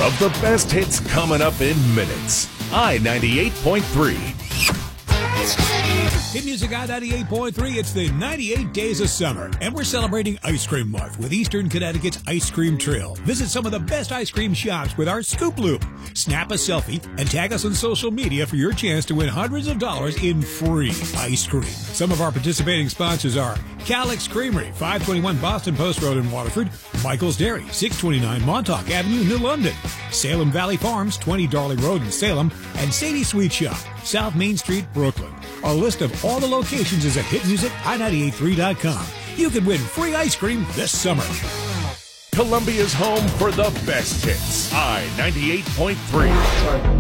of the best hits coming up in minutes. I-98.3. Hit Music I-98.3, it's the 98 Days of Summer, and we're celebrating Ice Cream Month with Eastern Connecticut's Ice Cream Trail. Visit some of the best ice cream shops with our Scoop Loop. Snap a selfie and tag us on social media for your chance to win hundreds of dollars in free ice cream. Some of our participating sponsors are Calix Creamery, 521 Boston Post Road in Waterford, Michael's Dairy, 629 Montauk Avenue, New London, Salem Valley Farms, 20 Darling Road in Salem, and Sadie Sweet Shop, South Main Street, Brooklyn. A list of all the locations is at hitmusici983.com. You can win free ice cream this summer. Columbia's home for the best hits. I-98.3.